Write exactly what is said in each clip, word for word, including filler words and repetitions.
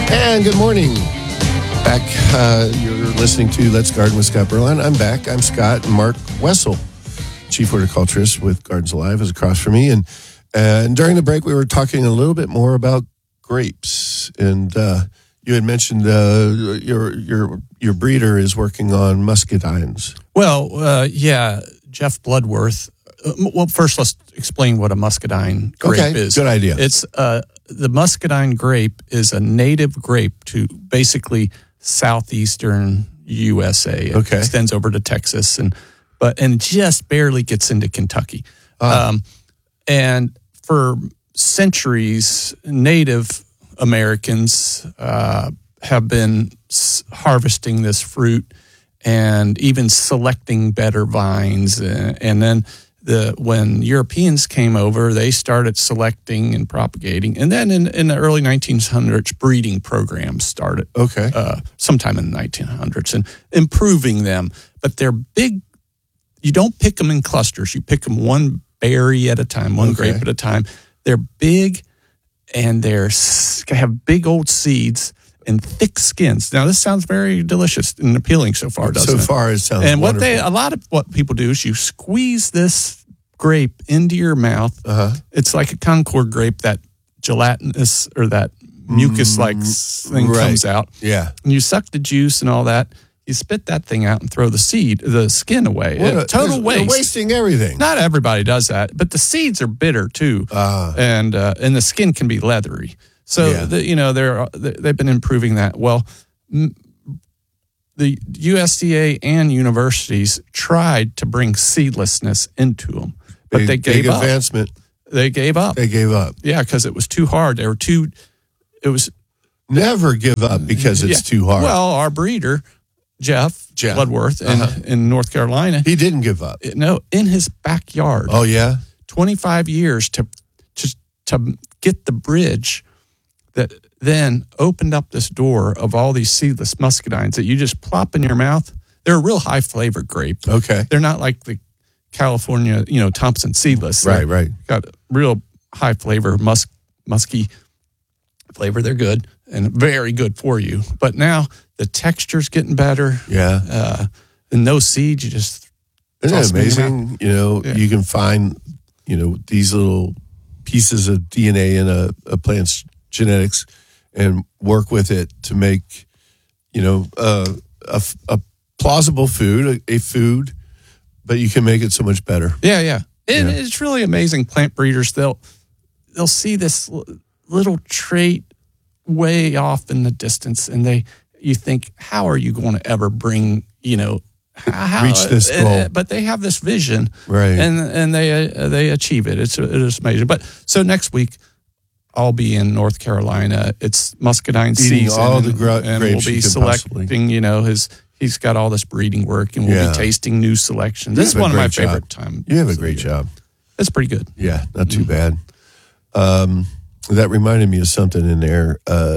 And good morning. Back, uh, you're listening to Let's Garden with Scott Berline. I'm back. I'm Scott. Mark Wessel, Chief Horticulturist with Gardens Alive, is across from me. And, and during the break, we were talking a little bit more about grapes. And uh, you had mentioned uh, your your your breeder is working on muscadines. Well, uh, yeah, Jeff Bloodworth. Uh, well, first, let's explain what a muscadine grape okay, is. Good idea. It's uh, the muscadine grape is a native grape to basically southeastern U S A. It okay. extends over to Texas and but and just barely gets into Kentucky. Uh, um, and for centuries, Native Americans uh, have been s- harvesting this fruit and even selecting better vines. Uh, and then the when Europeans came over, they started selecting and propagating. And then in, in the early nineteen hundreds, breeding programs started. Okay. Uh, sometime in the nineteen hundreds and improving them. But they're big. You don't pick them in clusters. You pick them one berry at a time, one Okay. grape at a time. They're big and they're have big old seeds and thick skins. Now, this sounds very delicious and appealing so far, doesn't so it? So far, it sounds And what wonderful. they, a lot of what people do is you squeeze this grape into your mouth. Uh-huh. It's like a Concord grape, that gelatinous or that mucus-like Mm, thing right. comes out. Yeah. And you suck the juice and all that. You spit that thing out and throw the seed, the skin away. What Uh, a- total they're waste. wasting everything. Not everybody does that, but the seeds are bitter too, Ah. and uh, and the skin can be leathery. So Yeah. the, you know they're they've been improving that. Well, m- the U S D A and universities tried to bring seedlessness into them, but big, they gave big up. advancement. They gave up. They gave up. Yeah, because it was too hard. They were too. It was Never give up because it's yeah. too hard. Well, our breeder, Jeff, Jeff. Bloodworth, in, Uh-huh. in North Carolina, he didn't give up. no, in his backyard. Oh, yeah? twenty-five years to, to to get the bridge that then opened up this door of all these seedless muscadines that you just plop in your mouth. They're a real high flavor grape. Okay. They're not like the California, you know, Thompson seedless. Right, They're right. Got real high flavor, musk, musky flavor. They're good and very good for you. But now the texture's getting better. Yeah. Uh, and no seeds, you just Isn't toss it them in your amazing? You know, Yeah. you can find, you know, these little pieces of D N A in a, a plant's genetics and work with it to make, you know, uh, a, a plausible food, a, a food, but you can make it so much better. Yeah, yeah. And Yeah. it's really amazing. Plant breeders, they'll they'll see this l- little trait way off in the distance, and they you think, how are you going to ever bring, you know, how, Reach this uh, goal. But they have this vision, Right. and and they uh, they achieve it. It's it is amazing. But so next week, I'll be in North Carolina. It's muscadine Eating season, all the gra- and grapes we'll you be can selecting. possibly- You know, his he's got all this breeding work, and we'll Yeah. be tasting new selections. You This is have a one of my great job. favorite times. You have a great job. It's pretty good. Yeah, not too Mm-hmm. bad. Um, that reminded me of something in there.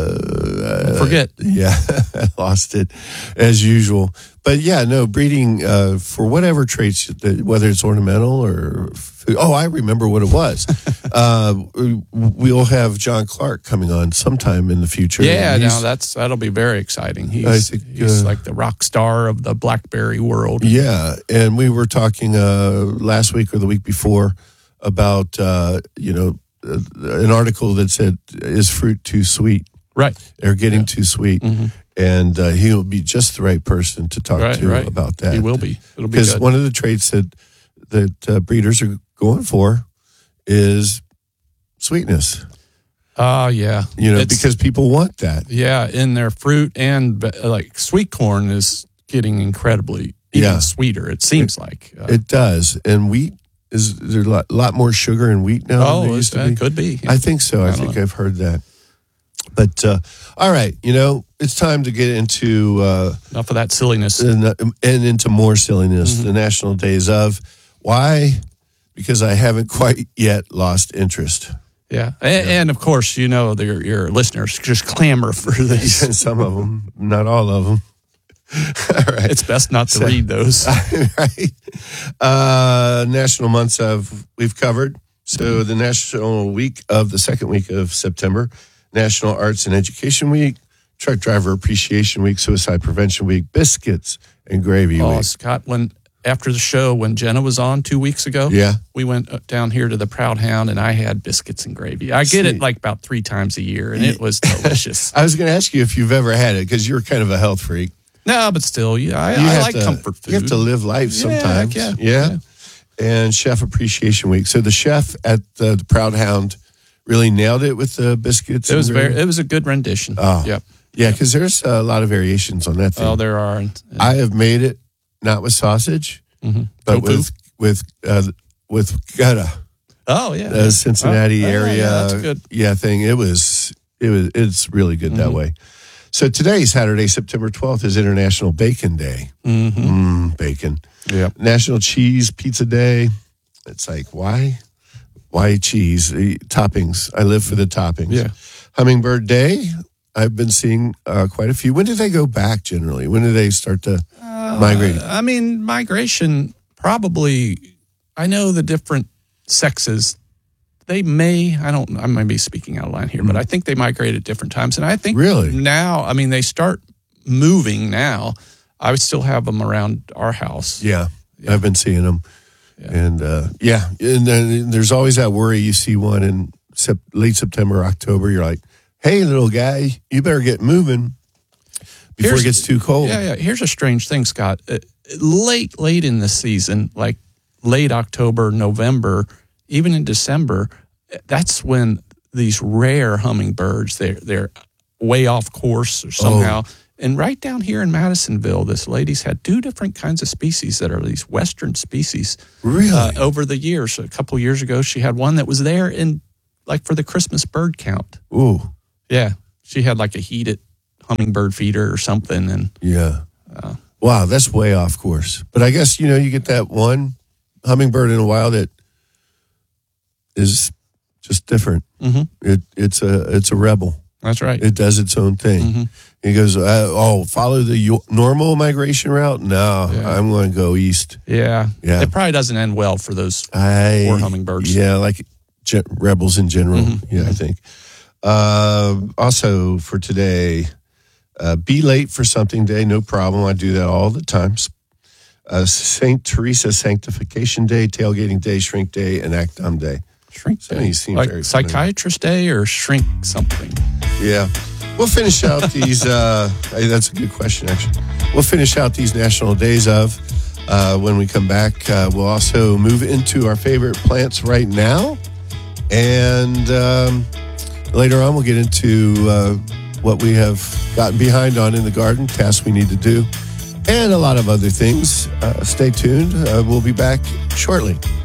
Uh, Forget. Yeah, I lost it as usual. But yeah, no, breeding uh, for whatever traits, that, whether it's ornamental or food. Oh, I remember what it was. uh, we'll have John Clark coming on sometime in the future. Yeah, And no, he's- that's that'll be very exciting. He's I think, he's uh, like the rock star of the blackberry world. Yeah, and we were talking uh, last week or the week before about uh, you know uh, an article that said, "Is fruit too sweet?" Right. They're getting too sweet, Mhm. and uh, he'll be just the right person to talk Right, to right. about that. He will be. It'll be because good. one of the traits that that uh, breeders are going for is sweetness. Oh, yeah. You know, It's- because people want that. yeah, in their fruit and uh, like sweet corn is getting incredibly even Yeah. sweeter. It seems like. Uh, It does, and wheat is there a lot, lot more sugar in wheat now than oh, there it, used to be. could be. I think so. I, I don't think know. I've heard that. But uh, all right, you know, it's time to get into uh, Enough of that silliness. and, and into more silliness. Mm-hmm. The national days of why? Because I haven't quite yet lost interest. Yeah. And, and of course, you know, the, your, your listeners just clamor for this. Some of them, not all of them. All right. It's best not to So- read those. right. Uh, national months of we've covered. So the national week of the second week of September, National Arts and Education Week, Truck Driver Appreciation Week, Suicide Prevention Week, Biscuits and Gravy Oh, Week. Scott, when after the show, when Jenna was on two weeks ago, Yeah. we went down here to the Proud Hound, and I had biscuits and gravy. I get See. it like about three times a year, and it was delicious. I was going to ask you if you've ever had it because you're kind of a health freak. No, but still, yeah, I, You I have like to- comfort food. You have to live life Yeah, sometimes. yeah, yeah. yeah. And Chef Appreciation Week. So the chef at the, the Proud Hound really nailed it with the biscuits. It was and very. gravy. It was a good rendition. Oh. Yep. Yeah, because there's a lot of variations on that thing. Oh, there are. And, and, I have made it not with sausage, mhm. but Tofu? with with uh, with gouda, Oh yeah, the Cincinnati Oh, yeah, area. Yeah, that's good. Yeah, thing. It was it was it's really good that Mhm. way. So today, Saturday, September twelfth, is International Bacon Day. Mm-hmm. Mm, bacon. Yep. National Cheese Pizza Day. It's like, why? Why cheese? The toppings. I live for the toppings. Yeah. Hummingbird Day. I've been seeing uh, quite a few. When do they go back generally? When do they start to migrate? Uh, I mean, migration probably. I know the different sexes. They may. I don't. I might be speaking out of line here, but I think they migrate at different times. And I think Really? now. I mean, they start moving now. I would still have them around our house. Yeah, Yeah. I've been seeing them. Yeah. And uh, yeah, and then there's always that worry. You see one in sep- late September, October. You're like, hey, little guy, you better get moving before Here's- it gets too cold. Yeah, yeah. Here's a strange thing, Scott. Uh, late, late in the season, like late October, November, even in December, that's when these rare hummingbirds, they're, they're way off course or somehow. And right down here in Madisonville, this lady's had two different kinds of species that are these Western species. Really? Uh, over the years. A couple of years ago, she had one that was there in, like, for the Christmas bird count. Ooh, Yeah. She had like a heated hummingbird feeder or something. And yeah. uh, Wow, that's way off course. But I guess, you know, you get that one hummingbird in a while that is just different. Mhm. It, it's a it's a rebel. that's right. It does its own thing. Mhm. He goes, uh, oh, follow the yo- normal migration route? No, Yeah. I'm going to go east. Yeah. Yeah. It probably doesn't end well for those I, poor hummingbirds. Yeah, like ge- rebels in general. Mhm. Yeah, I think. Uh, also for today, uh, be late for something day, no problem. I do that all the time. Uh, Saint Teresa Sanctification Day, Tailgating Day, Shrink Day, and Act Dumb Day. Shrink Some of day. these seem Like very familiar. psychiatrist day or shrink something. Yeah. We'll finish out these, uh, hey, that's a good question, actually. We'll finish out these national days of uh, when we come back. Uh, we'll also move into our favorite plants right now. And um, later on, we'll get into uh, what we have gotten behind on in the garden, tasks we need to do, and a lot of other things. Uh, stay tuned. Uh, we'll be back shortly.